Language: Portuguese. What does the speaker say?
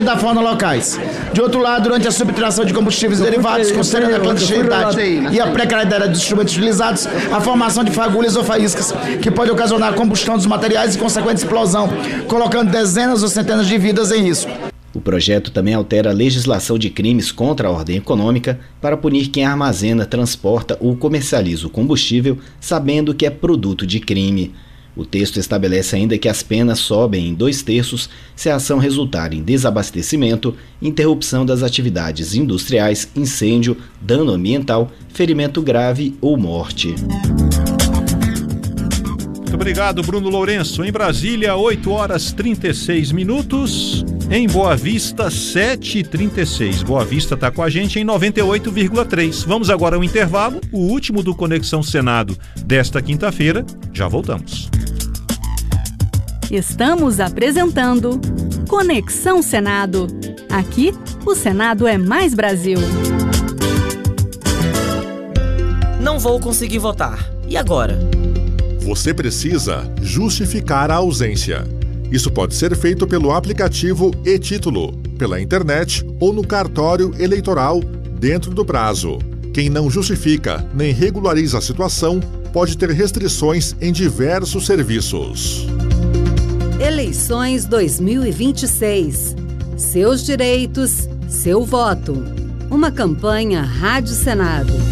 da fauna locais. De outro lado, durante a subtração de combustíveis derivados, considerando a clandestinidade e a precariedade dos instrumentos utilizados, a formação de fagulhas ou faíscas, que pode ocasionar a combustão dos materiais e consequente explosão, colocando dezenas ou centenas de vidas em risco. O projeto também altera a legislação de crimes contra a ordem econômica para punir quem armazena, transporta ou comercializa o combustível sabendo que é produto de crime. O texto estabelece ainda que as penas sobem em 2/3 se a ação resultar em desabastecimento, interrupção das atividades industriais, incêndio, dano ambiental, ferimento grave ou morte. Muito obrigado, Bruno Lourenço. Em Brasília, 8h36. Em Boa Vista, 7h36. Boa Vista está com a gente em 98,3. Vamos agora ao intervalo, o último do Conexão Senado desta quinta-feira. Já voltamos. Estamos apresentando Conexão Senado. Aqui, o Senado é mais Brasil. Não vou conseguir votar. E agora? Você precisa justificar a ausência. Isso pode ser feito pelo aplicativo e-Título, pela internet ou no cartório eleitoral dentro do prazo. Quem não justifica nem regulariza a situação pode ter restrições em diversos serviços. Eleições 2026. Seus direitos, seu voto. Uma campanha Rádio Senado.